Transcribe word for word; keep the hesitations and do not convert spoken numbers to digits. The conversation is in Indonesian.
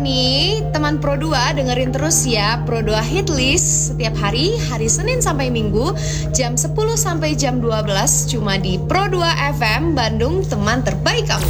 Nih, teman Pro dua dengerin terus ya Pro dua Hitlist setiap hari, hari Senin sampai Minggu, jam sepuluh sampai jam dua belas cuma di Pro dua F M Bandung, teman terbaik kamu.